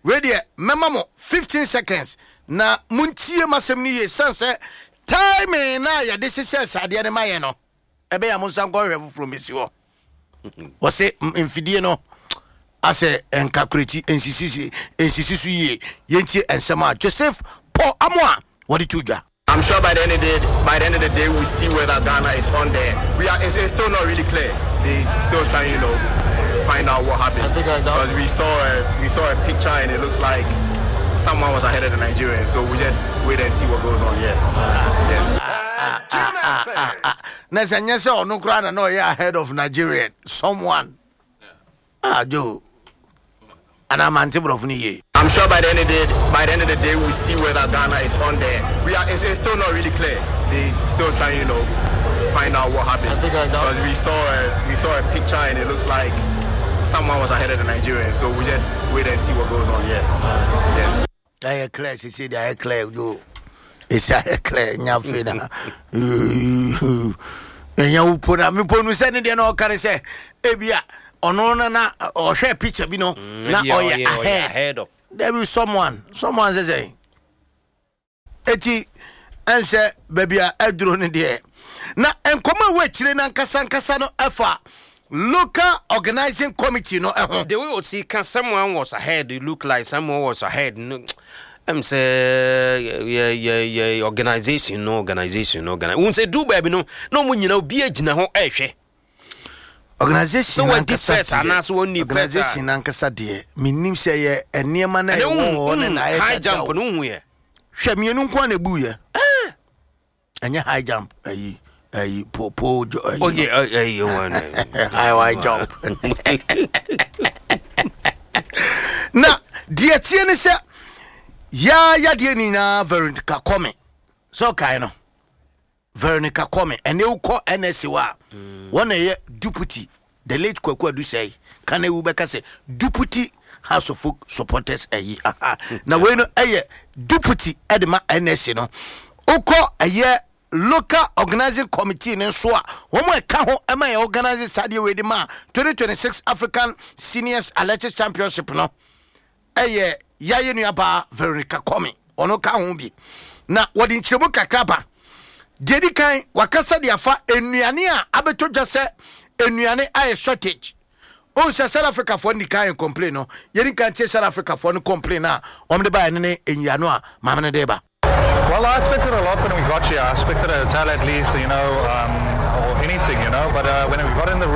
ready memamo 15 seconds na muntie masem ni ye sense time na ya de sese sade ne maye no ebe ya monsan go hwe from esi wo wose mfidie no ase enkakureti ensisi su ye yentie ensema Joseph Paul Amoa what did you do? I'm sure by the end of the day we'll see whether Ghana is on there. It's still not really clear. They still trying, find out what happened. Because we saw a picture and it looks like someone was ahead of the Nigerians. So we just wait and see what goes on. No, ahead of Nigerian. Someone. Joe. And I'm I'm sure by the end of the day we'll see whether Ghana is on there. It's still not really clear. They still trying, find out what happened. Because we saw a picture and it looks like someone was ahead of the Nigerians. So we just wait and see what goes on. I clear. She said I clear. It's a clear. Nyafina. And you put a me ponu send it no can say ebia ono na or share picture bi no na ahead of there be someone say eti ense babia aduro ne de na enkoma we kire na nkasa no efa local organizing committee no the way we see someone was ahead, it look like someone was ahead. I'm say organization won't say do baby no munyina obi agina ho ehwe organization organization ankasa de minim say ye enema na ye wo ne na high jump no hu ye hwe mienu nko na bu ye anya high jump ayi po you want high jump na die tie ne say ya de ni na Veronica Kwame so kai no Veronica Kwame ene uko NSC wa wona ye deputy the late Kwaku Adu say kana wu beka say deputy House of Folk supporters ayi na we no eye deputy edema NSC no uko eye local organizing committee ne so a wo mo ka ho ema ye organizing stadium we di ma 2026 African Seniors Athletics Championship no eye yaye nuaba Veronica Kwame ono ka ho bi na wodi nchemu kakraba dedi kan wakasa de afa enuane a abeto dwase enuane aye shortage on South Africa for ni kan complain no yedi kan tie South Africa for no complain na omde ba ne enyano a mamane de ba. Well, I expected a lot when we got here. I expected a tally at least, or anything, but when we got in the